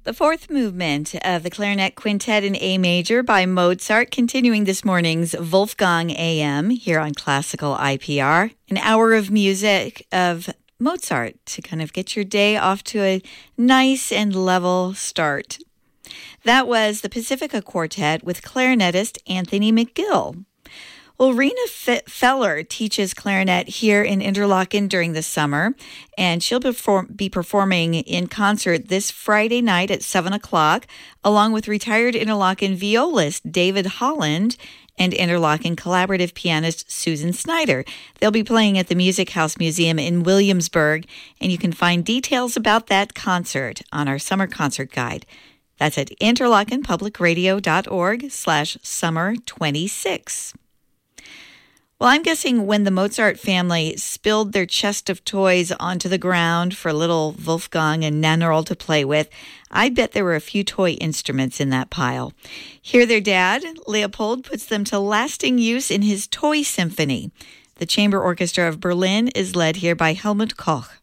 The fourth movement of the Clarinet Quintet in A major by Mozart, continuing this morning's Wolfgang AM here on Classical IPR. An hour of music of Mozart to kind of get your day off to a nice and level start. That was the Pacifica Quartet with clarinetist Anthony McGill. Well, Rena Feller teaches clarinet here in Interlaken during the summer, and she'll be performing in concert this Friday night at 7 o'clock, along with retired Interlaken violist David Holland and Interlaken collaborative pianist Susan Snyder. They'll be playing at the Music House Museum in Williamsburg, and you can find details about that concert on our summer concert guide. That's at interlakenpublicradio.org/summer26. Well, I'm guessing when the Mozart family spilled their chest of toys onto the ground for little Wolfgang and Nannerl to play with, I bet there were a few toy instruments in that pile. Here their dad, Leopold, puts them to lasting use in his Toy Symphony. The Chamber Orchestra of Berlin is led here by Helmut Koch.